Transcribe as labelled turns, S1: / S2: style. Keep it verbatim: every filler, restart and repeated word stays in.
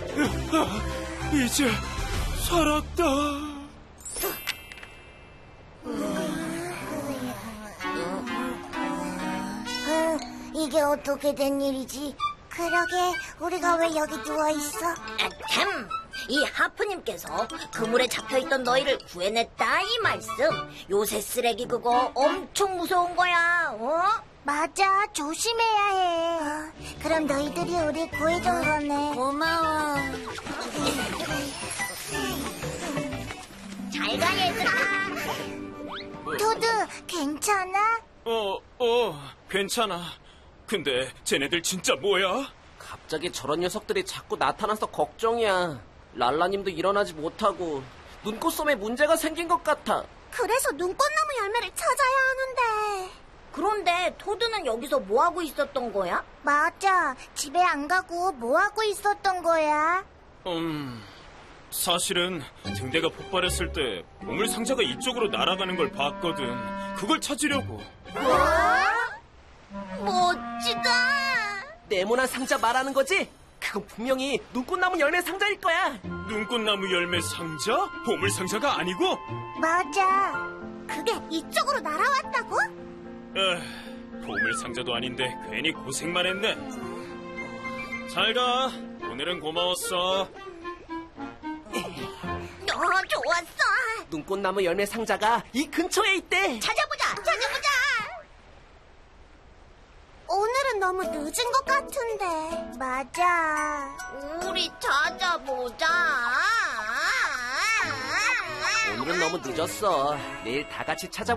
S1: 이제 살았다.
S2: 어, 이게 어떻게 된 일이지? 그러게, 우리가 왜 여기 누워있어?
S3: 아참, 이 하프님께서 그물에 잡혀있던 너희를 구해냈다 이 말씀. 요새 쓰레기 그거 엄청 무서운 거야. 어?
S2: 맞아, 조심해야 해. 어, 그럼 너희들이 우리 구해준 거네.
S3: 고마워. 잘 가 얘들아.
S2: 토드, 괜찮아?
S1: 어, 어, 괜찮아. 근데 쟤네들 진짜 뭐야?
S4: 갑자기 저런 녀석들이 자꾸 나타나서 걱정이야. 랄라님도 일어나지 못하고 눈꽃섬에 문제가 생긴 것 같아.
S2: 그래서 눈꽃나무 열매를 찾아야 하는데.
S3: 그런데 토드는 여기서 뭐 하고 있었던 거야?
S2: 맞아, 집에 안 가고 뭐 하고 있었던 거야?
S1: 음, 사실은 등대가 폭발했을 때 보물 상자가 이쪽으로 날아가는 걸 봤거든. 그걸 찾으려고.
S3: 멋지다.
S4: 네모난 상자 말하는 거지? 그건 분명히 눈꽃나무 열매 상자일 거야.
S1: 눈꽃나무 열매 상자? 보물 상자가 아니고?
S2: 맞아. 그게 이쪽으로 날아왔다고?
S1: 에휴, 보물 상자도 아닌데 괜히 고생만 했네. 잘 가. 오늘은 고마웠어.
S3: 어, 좋았어.
S4: 눈꽃나무 열매 상자가 이 근처에 있대.
S3: 찾아보자, 찾아보자.
S2: 오늘은 너무 늦은 것 같은데. 맞아.
S3: 우리 찾아보자.
S4: 오늘은 너무 늦었어. 내일 다 같이 찾아보자.